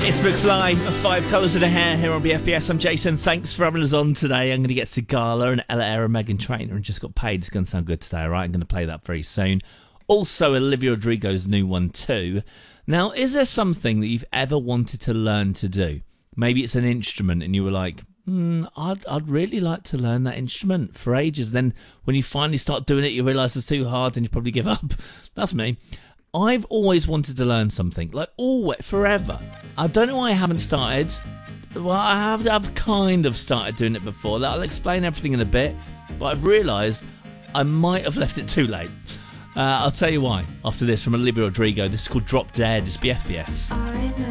It's McFly of Five Colours of the Hair here on BFBS. I'm Jason. Thanks for having us on today. I'm going to get Sigala and Ella Eyre and Meghan Trainor and Just Got Paid. It's going to sound good today, all right? I'm going to play that very soon. Also, Olivia Rodrigo's new one too. Now, is there something that you've ever wanted to learn to do? Maybe it's an instrument and you were like, I'd really like to learn that instrument for ages. Then when you finally start doing it, you realise it's too hard and you probably give up. That's me. I've always wanted to learn something, like always, forever. I don't know why I haven't started. Well, I've kind of started doing it before. I'll explain everything in a bit, but I've realised I might have left it too late. I'll tell you why after this from Olivia Rodrigo. This is called Drop Dead. It's BFBS.